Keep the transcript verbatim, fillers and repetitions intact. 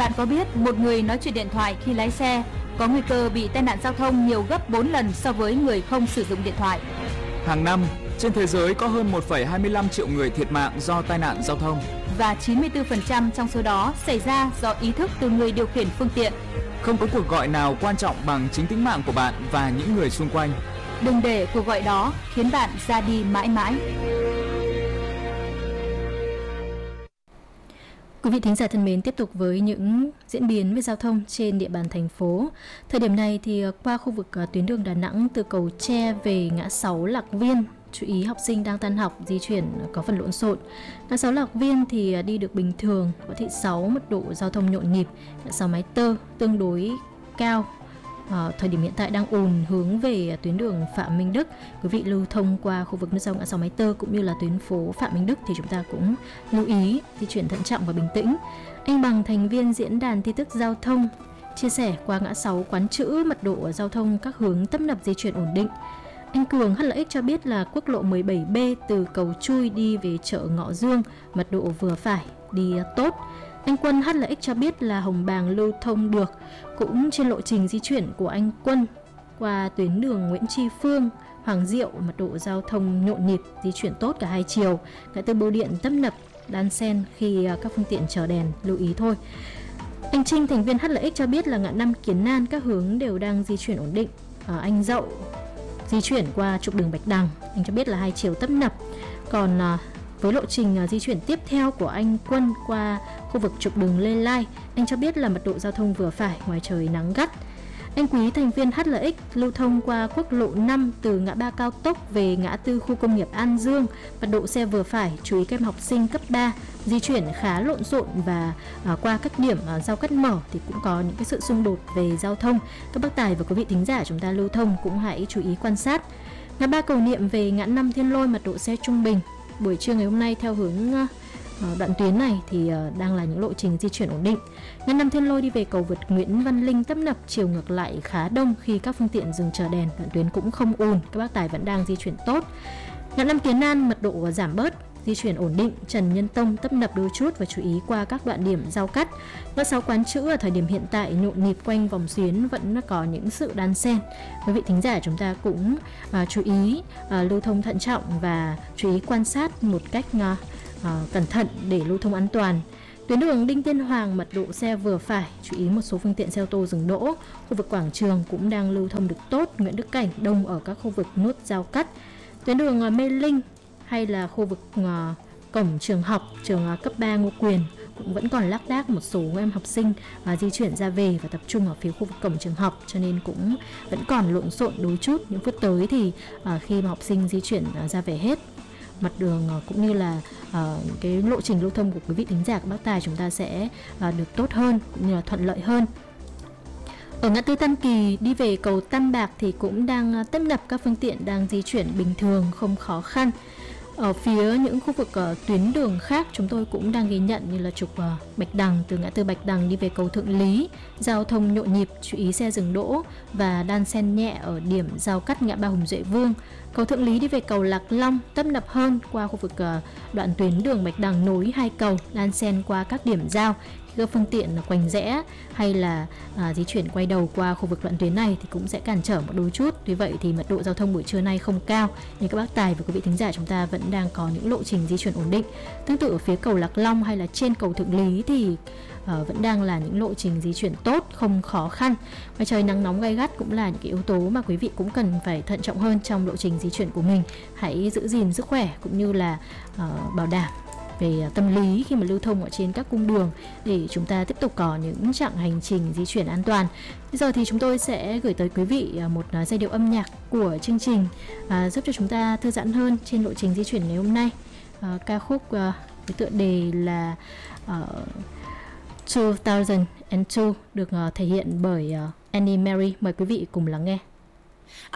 Bạn có biết một người nói chuyện điện thoại khi lái xe có nguy cơ bị tai nạn giao thông nhiều gấp bốn lần so với người không sử dụng điện thoại? Hàng năm, trên thế giới có hơn một phẩy hai mươi lăm triệu người thiệt mạng do tai nạn giao thông. Và chín mươi tư phần trăm trong số đó xảy ra do ý thức từ người điều khiển phương tiện. Không có cuộc gọi nào quan trọng bằng chính tính mạng của bạn và những người xung quanh. Đừng để cuộc gọi đó khiến bạn ra đi mãi mãi. Quý vị thính giả thân mến, tiếp tục với những diễn biến về giao thông trên địa bàn thành phố. Thời điểm này thì qua khu vực tuyến đường Đà Nẵng từ cầu Tre về ngã sáu Lạc Viên, chú ý học sinh đang tan học di chuyển có phần lộn xộn. Ngã sáu Lạc Viên thì đi được bình thường, Võ Thị Sáu mật độ giao thông nhộn nhịp, ngã sáu Mái Tơ tương đối cao. À, thời điểm hiện tại đang ùn hướng về tuyến đường Phạm Minh Đức. Quý vị lưu thông qua khu vực nút giao ngã sáu Mái Tơ cũng như là tuyến phố Phạm Minh Đức thì chúng ta cũng lưu ý di chuyển thận trọng và bình tĩnh. Anh Bằng, thành viên diễn đàn tin tức giao thông, chia sẻ qua ngã sáu Quán Chữ mật độ giao thông các hướng tấp nập di chuyển ổn định. Anh Cường hát lờ ích cho biết là quốc lộ mười bảy B từ cầu Chui đi về chợ Ngọ Dương mật độ vừa phải, đi tốt. Anh Quân hát lờ ích cho biết là Hồng Bàng lưu thông được. Cũng trên lộ trình di chuyển của anh Quân qua tuyến đường Nguyễn Tri Phương, Hoàng Diệu mật độ giao thông nhộn nhịp, di chuyển tốt cả hai chiều. Ngã tư Bưu Điện tấp nập đan xen khi các phương tiện chờ đèn, lưu ý thôi. Anh Trinh, thành viên hát lờ ích cho biết là ngã năm Kiến An các hướng đều đang di chuyển ổn định. À, anh Dậu di chuyển qua trục đường Bạch Đằng, anh cho biết là hai chiều tấp nập. Còn à, với lộ trình di chuyển tiếp theo của anh Quân qua khu vực trục đường Lê Lai, anh cho biết là mật độ giao thông vừa phải, ngoài trời nắng gắt. Anh Quý, thành viên hát lờ ích, lưu thông qua quốc lộ năm từ ngã ba cao tốc về ngã tư khu công nghiệp An Dương, mật độ xe vừa phải, chú ý các em học sinh cấp ba, di chuyển khá lộn xộn và à, qua các điểm à, giao cắt mở thì cũng có những cái sự xung đột về giao thông. Các bác tài và quý vị thính giả chúng ta lưu thông cũng hãy chú ý quan sát. Ngã ba Cầu Niệm về ngã năm Thiên Lôi, mật độ xe trung bình. Buổi trưa ngày hôm nay theo hướng uh, đoạn tuyến này thì uh, đang là những lộ trình di chuyển ổn định. Ngã năm Thiên Lôi đi về cầu vượt Nguyễn Văn Linh tấp nập, chiều ngược lại khá đông khi các phương tiện dừng chờ đèn, đoạn tuyến cũng không ùn, các bác tài vẫn đang di chuyển tốt. Ngã năm Kiến An mật độ giảm bớt, di chuyển ổn định, Trần Nhân Tông tấp nập đôi chút và chú ý qua các đoạn điểm giao cắt. Ngã sáu Quán Chữ ở thời điểm hiện tại nhộn nhịp quanh vòng xuyến vẫn có những sự đan xen. Quý vị thính giả chúng ta cũng uh, chú ý uh, lưu thông thận trọng và chú ý quan sát một cách uh, uh, cẩn thận để lưu thông an toàn. Tuyến đường Đinh Tiên Hoàng mật độ xe vừa phải, chú ý một số phương tiện xe ô tô dừng đỗ. Khu vực quảng trường cũng đang lưu thông được tốt, Nguyễn Đức Cảnh đông ở các khu vực nút giao cắt. Tuyến đường uh, Mê Linh hay là khu vực uh, cổng trường học, trường uh, cấp ba Ngô Quyền cũng vẫn còn lác đác một số em học sinh uh, di chuyển ra về và tập trung ở phía khu vực cổng trường học, cho nên cũng vẫn còn lộn xộn đôi chút. Những phút tới thì uh, khi mà học sinh di chuyển uh, ra về hết, mặt đường uh, cũng như là uh, cái lộ trình lưu thông của quý vị thính giả các bác tài chúng ta sẽ uh, được tốt hơn cũng như là thuận lợi hơn. Ở ngã tư Tam Kỳ đi về cầu Tam Bạc thì cũng đang tấp nập, các phương tiện đang di chuyển bình thường, không khó khăn. Ở phía những khu vực uh, tuyến đường khác chúng tôi cũng đang ghi nhận như là trục uh, Bạch Đằng từ ngã tư Bạch Đằng đi về cầu Thượng Lý, giao thông nhộn nhịp, chú ý xe dừng đỗ và đan xen nhẹ ở điểm giao cắt ngã ba Hùng Duệ Vương. Cầu Thượng Lý đi về cầu Lạc Long tấp nập hơn qua khu vực uh, đoạn tuyến đường Bạch Đằng nối hai cầu, đan xen qua các điểm giao. Các phương tiện quanh rẽ hay là à, di chuyển quay đầu qua khu vực đoạn tuyến này thì cũng sẽ cản trở một đôi chút. Tuy vậy thì mật độ giao thông buổi trưa nay không cao, nhưng các bác tài và quý vị thính giả chúng ta vẫn đang có những lộ trình di chuyển ổn định. Tương tự ở phía cầu Lạc Long hay là trên cầu Thượng Lý thì à, vẫn đang là những lộ trình di chuyển tốt, không khó khăn. Ngoài trời nắng nóng gay gắt cũng là những cái yếu tố mà quý vị cũng cần phải thận trọng hơn trong lộ trình di chuyển của mình. Hãy giữ gìn sức khỏe cũng như là à, bảo đảm về tâm lý khi mà lưu thông ở trên các cung đường để chúng ta tiếp tục có những chặng hành trình di chuyển an toàn. Bây giờ thì chúng tôi sẽ gửi tới quý vị một giai điệu âm nhạc của chương trình à, giúp cho chúng ta thư giãn hơn trên lộ trình di chuyển ngày hôm nay. À, ca khúc à, với tựa đề là uh, two thousand two được uh, thể hiện bởi uh, Annie Mary. Mời quý vị cùng lắng nghe.